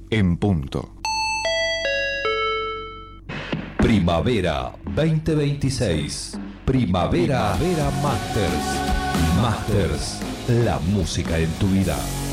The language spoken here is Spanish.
en punto. Primavera 2026. Primavera Masters. Masters, la música en tu vida.